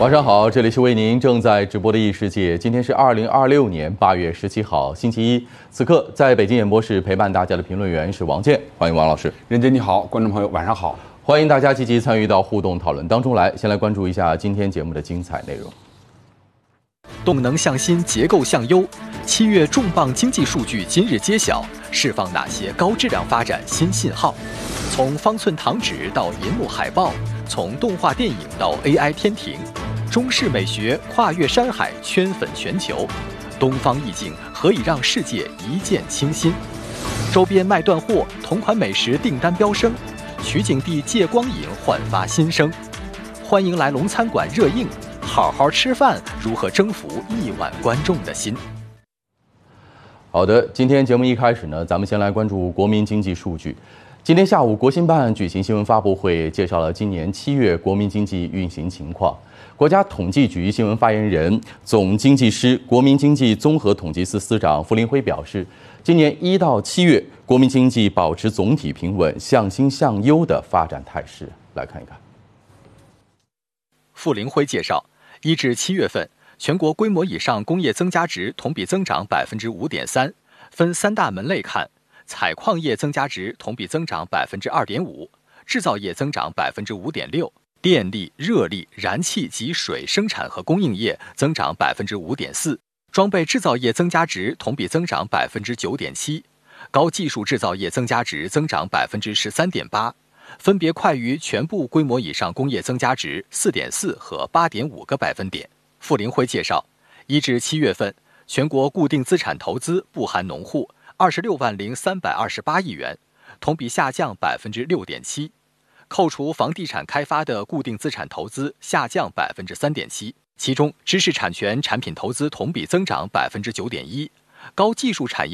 晚上好，这里是为您正在直播的异世界。今天是2026年8月17号，星期一。此刻在北京演播室陪伴大家的评论员是王健，欢迎王老师。 任姐你好，观众朋友晚上好， 欢迎大家积极参与到互动讨论当中来。先来关注一下今天节目的精彩内容。 动能向新，结构向优。7月重磅经济数据今日揭晓，释放哪些高质量发展新信号？从方寸糖纸到银幕海报，从动画电影到 AI 天庭，中式美学跨越山海，圈粉全球。东方意境何以让世界一见倾心？周边卖断货，同款美食订单飙升，取景地借光影焕发新生。欢迎来龙餐馆热映，好好吃饭如何征服1万观众的心？ 好的，今天节目一开始呢，咱们先来关注国民经济数据。今天下午，国新办举行新闻发布会，介绍了今年7月国民经济运行情况。国家统计局新闻发言人、总经济师、国民经济综合统计司司长傅林辉表示，今年1到7月，国民经济保持总体平稳、向新向优的发展态势。来看一看。 傅林辉介绍，1至7月份，全国规模以上工业增加值同比增长5.3%，分3大门类看。采矿业增加值同比增长2.5%，制造业增长5.6%，电力、热力、燃气及水生产和供应业增长5.4%，装备制造业增加值同比增长9.7%，高技术制造业增加值增长13.8%，分别快于全部规模以上工业增加值4.4%和8.5个百分点。傅林辉介绍，1至7月份，全国固定资产投资不含农户26.328亿元，同比下降6.7%，扣除房地产开发的固定资产投资下降3.7%，其中知识产权产品投资同比增长9.1%，高技术产业